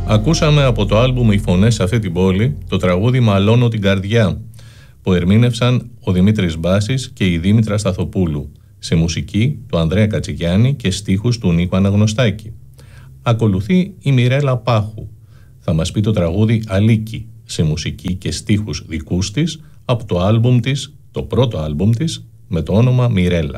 Ακούσαμε από το άλμπουμ «Οι φωνές σε αυτή την πόλη» το τραγούδι «Μαλώνω την καρδιά» που ερμήνευσαν ο Δημήτρης Μπάσης και η Δήμητρα Σταθοπούλου, σε μουσική του Ανδρέα Κατσικιάννη και στίχους του Νίκου Αναγνωστάκη. Ακολουθεί η Μιρέλα Πάχου. Θα μας πει το τραγούδι «Αλίκη», σε μουσική και στίχους δικούς της, από το άλμπουμ της, το πρώτο άλμπουμ της, με το όνομα Μιρέλα.